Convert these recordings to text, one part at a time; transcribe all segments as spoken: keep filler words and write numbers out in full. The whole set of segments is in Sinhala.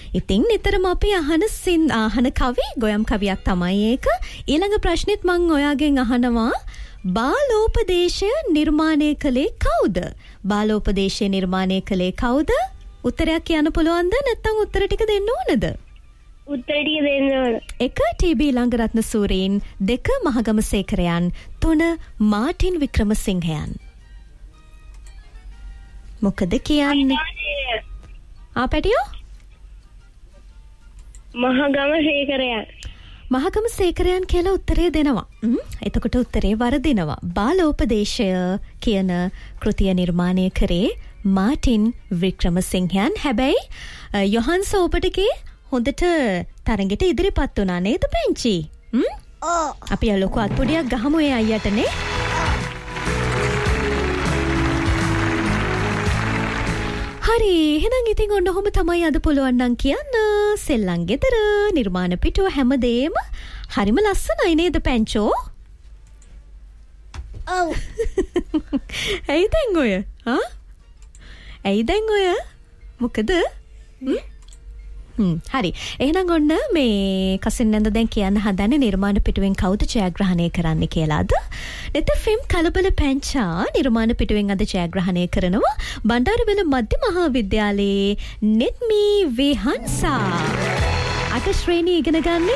ඉතින් නිතරම අපි අහන සින් අහන කවි ගොයම් කවියක් තමයි ඒක. ඊළඟ ප්‍රශ්නෙත් මම ඔයාගෙන් අහනවා බාලෝපදේශය නිර්මාණය කළේ කවුද? බාලෝපදේශය නිර්මාණය කළේ කවුද? උත්තරයක් කියන්න පුළුවන්ද නැත්නම් උත්තර ටික දෙන්න ඕනද? උත්තර ටික දෙන්න ඕන. එක ටීබී ළඟරත්න සූරීන්, දෙක මහගම සේකරයන්, තුන මාටින් වික්‍රමසිංහයන්. මොකද කියන්නේ? ආ පැටියෝ? මහගම සේකරයන්. මහගම සේකරයන් කියලා උත්තරය දෙනවා. එතකොට උත්තරේ වරදිනවා. බාලෝපදේශය කියන කෘතිය නිර්මාණය කරේ මාටින් වික්‍රමසිංහයන්. හැබැයි යොහන්ස ඔබටගේ හොඳට තරගෙට ඉදිරිපත් වුණා නේද පැංචි? හ්ම්? ඔව්. අපි ලොකු අත්පොඩියක් ගහමු ඒ අයියටනේ. හරි, එහෙනම් ඉතින් ඔන්න ඔහොම තමයි අද පුළුවන් නම් කියන්න. සෙල්ලම් ගෙදර නිර්මාණ පිටුව හැමදේම හරිම ලස්සනයි නේද පැංචෝ? ඔව්. ඇයි දැන් ඔය? හා? ඇයි දැන් ඔය? මොකද? හ්ම්? හ්ම් හරි. එහෙනම් ඔන්න මේ කසින් නන්ද දැන් කියන්න හදන්නේ නිර්මාණ පිටුවෙන් කවුද ජයග්‍රහණය කරන්නේ කියලාද? නෙතෆිම් කලබල පැංචා නිර්මාණ පිටුවෙන් අද ජයග්‍රහණය කරනවා බණ්ඩාරවැල මධ්‍ය මහා විද්‍යාලයේ නෙත්මි විහංසා. අට ශ්‍රේණිය ඉගෙන ගන්නේ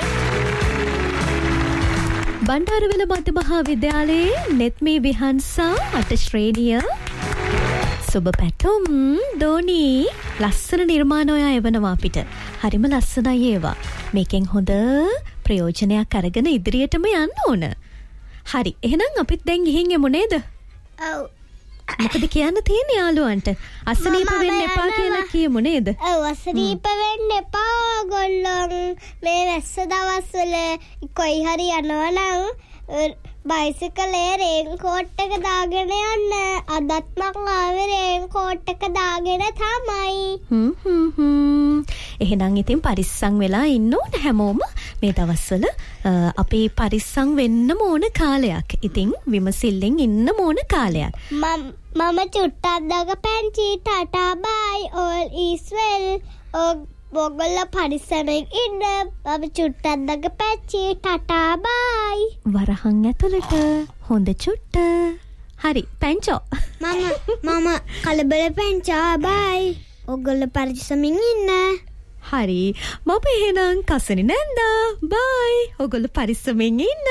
බණ්ඩාරවැල මධ්‍ය මහා විද්‍යාලයේ නෙත්මි විහංසා අට ශ්‍රේණිය. සුබ පැතුම් දෝනි. ලස්සන නිර්මාණ ඔයා එවනවා අපිට. හරිම ලස්සනයි ඒවා. මේකෙන් හොඳ ප්‍රයෝජනයක් අරගෙන ඉදිරියටම යන්න ඕන. හරි, එහෙනම් අපිත් දැන් ගිහින් යමු නේද? ඔව්. මොකද කියන්න තියෙන්නේ යාළුවන්ට? අසනීප වෙන්න එපා කියලා කියමු නේද? ඔව්, අසනීප වෙන්න එපා ගොල්ලන්. මේ වැස්ස දවස්වල කොයි හරි යනවා නම් බයිසිකලේ රේන් කෝට් එක දාගෙන යන්න. අදත් මං ආවේ රේන් කෝට් එක දාගෙන තමයි. හ්ම් හ්ම් හ්ම්. එහෙනම් ඉතින් පරිස්සම් වෙලා ඉන්න ඕන හැමෝම. මේ දවස්වල අපි පරිස්සම් වෙන්න ඕන කාලයක්. ඉතින් විමසිල්ලෙන් ඉන්න ඕන කාලයක්. මම මම චුට්ටක් දාග පැංචි ta-ta bye all is well. ඔගොල්ලෝ පරිස්සමෙන් ඉන්න. මම චුට්ටක් දාග පැංචි ටටා බයි. වරහන් ඇතුළට හොඳ චුට්ට. හරි පැංචෝ. මම මම කලබල පැංචා බයි. ඔගොල්ලෝ පරිස්සමෙන් ඉන්න. හරි, මම එහෙනම් කසනි නැන්දා බයි. ඔගොල්ලෝ පරිස්සමෙන් ඉන්න.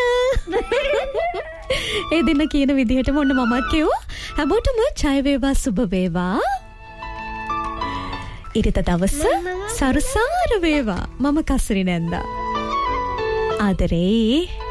ඒ දෙන්න කියන විදිහටම ඔන්න මමත් කිව්වා. හැමෝටම ජය වේවා, සුබ වේවා. ඉරිත දවස සරුසාර වේවා. මම කසනි නැන්දා. ආදරේ.